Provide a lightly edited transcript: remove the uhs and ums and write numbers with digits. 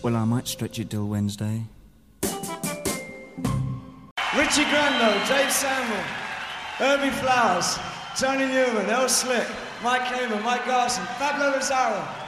Well, I might stretch it till Wednesday. Richie Grando, Dave Samuel, Herbie Flowers, Tony Newman, El Slick, Mike Hamer, Mike Garson, Pablo Rosario.